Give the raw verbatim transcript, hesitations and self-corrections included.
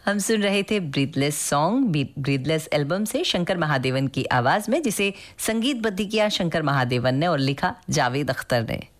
हम सुन रहे थे ब्रीथलेस सॉन्ग ब्रीथलेस एल्बम से शंकर महादेवन की आवाज में, जिसे संगीतबद्ध किया शंकर महादेवन ने और लिखा जावेद अख्तर ने।